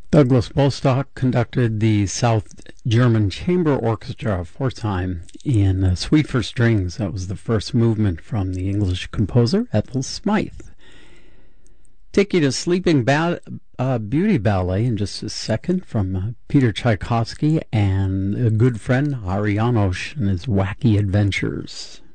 Douglas Bostock conducted the South German Chamber Orchestra Pforzheim in Suite for Strings. That was the first movement from the English composer Ethel Smythe. Take you to Sleeping Beauty Ballet in just a second from Peter Tchaikovsky and a good friend Ari Janos and his wacky adventures.